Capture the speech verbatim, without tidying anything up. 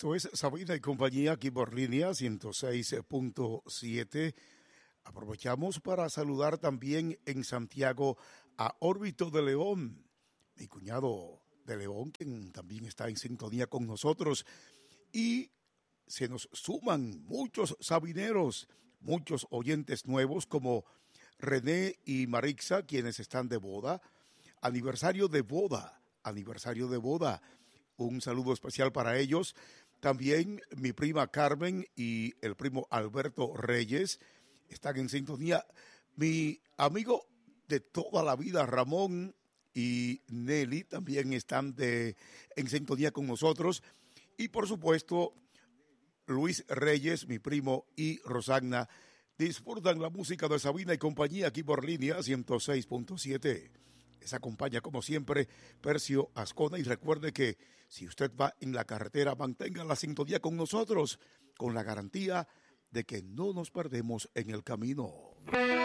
Esto es Sabina y compañía aquí por línea ciento seis punto siete. Aprovechamos para saludar también en Santiago a Órbito de León, mi cuñado de León, quien también está en sintonía con nosotros. Y se nos suman muchos sabineros, muchos oyentes nuevos como René y Marixa, quienes están de boda. Aniversario de boda, aniversario de boda. Un saludo especial para ellos. También mi prima Carmen y el primo Alberto Reyes están en sintonía. Mi amigo de toda la vida, Ramón y Nelly, también están de, en sintonía con nosotros. Y por supuesto, Luis Reyes, mi primo, y Rosagna disfrutan la música de Sabina y compañía aquí por línea ciento seis punto siete. Les acompaña, como siempre, Percio Ascona. Y recuerde que si usted va en la carretera, mantenga la sintonía con nosotros, con la garantía de que no nos perdemos en el camino.